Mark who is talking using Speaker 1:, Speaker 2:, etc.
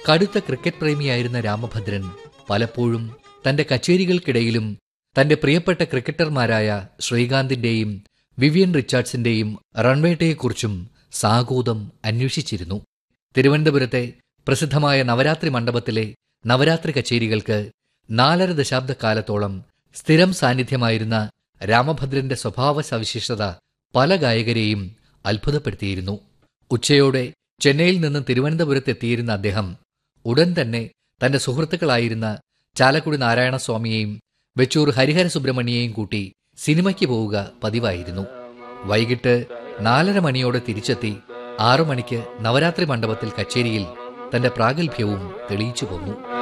Speaker 1: കടുത്ത ക്രിക്കറ്റ് പ്രേമിയായിരുന്ന രാമഭദ്രൻ പലപ്പോഴും തന്റെ കച്ചേരികൾക്കിടയിലും തന്റെ പ്രിയപ്പെട്ട ക്രിക്കറ്റർമാരായ ശ്രീകാന്തിന്റെയും വിവിയൻ റിച്ചാർഡ്സിന്റെയും റൺവേട്ടയെക്കുറിച്ചും സാഗൂതം അന്വേഷിച്ചിരുന്നു. തിരുവനന്തപുരത്തെ പ്രസിദ്ധമായ നവരാത്രി മണ്ഡപത്തിലെ നവരാത്രി കച്ചേരികൾക്ക് 4.5 ദശാബ്ദക്കാലത്തോളം സ്ഥിരം സാന്നിധ്യമായിരുന്ന രാമഭദ്രന്റെ സ്വഭാവ സവിശേഷത പല ഗായകരെയും അത്ഭുതപ്പെടുത്തിയിരുന്നു. ഉച്ചയോടെ ചെന്നൈയിൽ നിന്നും തിരുവനന്തപുരത്തെത്തിയിരുന്ന അദ്ദേഹം ഉടൻ തന്നെ തന്റെ സുഹൃത്തുക്കളായിരുന്ന ചാലക്കുടി നാരായണസ്വാമിയെയും വെച്ചൂർ ഹരിഹര സുബ്രഹ്മണ്യെയും കൂട്ടി സിനിമയ്ക്ക് പോവുക പതിവായിരുന്നു. വൈകിട്ട് 4:30 മണിയോടെ തിരിച്ചെത്തി 6 മണിക്ക് നവരാത്രി മണ്ഡപത്തിൽ കച്ചേരിയിൽ തന്റെ പ്രാഗൽഭ്യവും തെളിയിച്ചു പോന്നു.